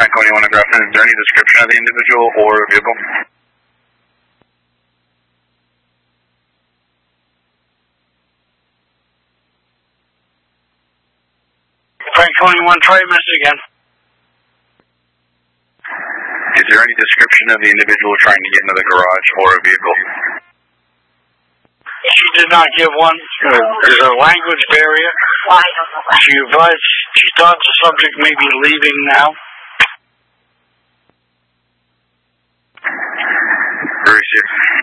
Frank 21 and Grafton, is there any description of the individual or vehicle? Frank 21, try your message again. Is there any description of the individual trying to get into the garage or a vehicle? She did not give one. There's a language barrier. She advised she thought the subject may be leaving now. Very safe.